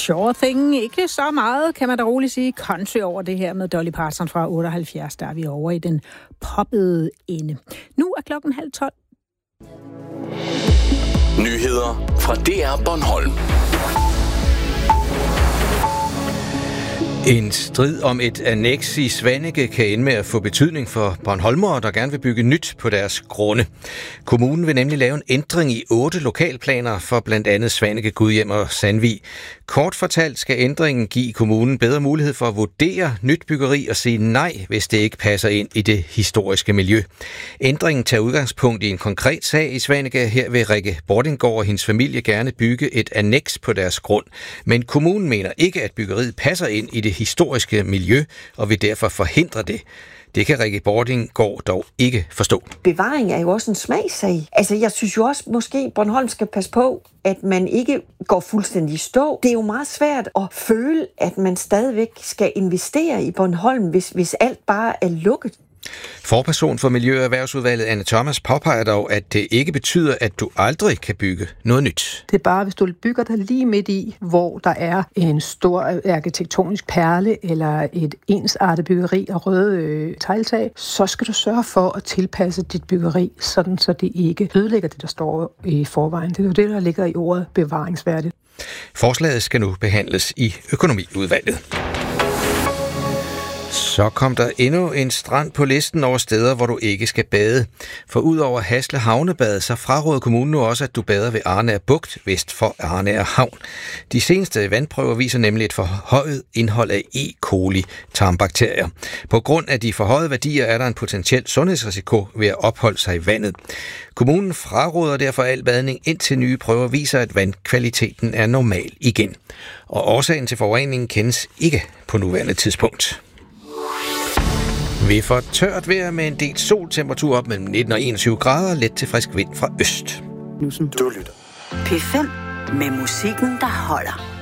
Sure Thing. Ikke så meget, kan man da roligt sige, country over det her med Dolly Parton fra 78. Der er vi over i den poppede ende. Nu er klokken 11:30. Nyheder fra DR Bornholm. En strid om et anneks i Svaneke kan ende med at få betydning for bornholmere, der gerne vil bygge nyt på deres grunde. Kommunen vil nemlig lave en ændring i 8 lokalplaner for blandt andet Svaneke, Gudhjem og Sandvig. Kort fortalt skal ændringen give kommunen bedre mulighed for at vurdere nyt byggeri og sige nej, hvis det ikke passer ind i det historiske miljø. Ændringen tager udgangspunkt i en konkret sag i Svaneke. Her vil Rikke Bordinggaard og hendes familie gerne bygge et anneks på deres grund. Men kommunen mener ikke, at byggeriet passer ind i det historiske miljø, og vil derfor forhindre det. Det kan Rikke Bordinggaard dog ikke forstå. Bevaring er jo også en smagssag. Altså, jeg synes jo også, måske Bornholm skal passe på, at man ikke går fuldstændig i stå. Det er jo meget svært at føle, at man stadigvæk skal investere i Bornholm, hvis alt bare er lukket. Forperson for Miljø- og Erhvervsudvalget Anne Thomas påpeger dog, at det ikke betyder, at du aldrig kan bygge noget nyt. Det er bare, hvis du bygger dig lige midt i, hvor der er en stor arkitektonisk perle eller et ensartet byggeri og røde tegltag, så skal du sørge for at tilpasse dit byggeri, sådan så det ikke ødelægger det, der står i forvejen. Det er jo det, der ligger i ordet bevaringsværdigt. Forslaget skal nu behandles i økonomiudvalget. Så kom der endnu en strand på listen over steder, hvor du ikke skal bade. For udover Hasle Havnebad, så fraråder kommunen nu også, at du bader ved Arnager Bugt vest for Arnager Havn. De seneste vandprøver viser nemlig et forhøjet indhold af E. coli tarmbakterier. På grund af de forhøjede værdier er der en potentiel sundhedsrisiko ved at opholde sig i vandet. Kommunen fraråder derfor al badning, indtil nye prøver viser, at vandkvaliteten er normal igen. Og årsagen til forureningen kendes ikke på nuværende tidspunkt. Vi får tørt vejr med en del sol, temperatur op mellem 19 og 21 grader, let til frisk vind fra øst. Du lytter. P5 med musikken, der holder.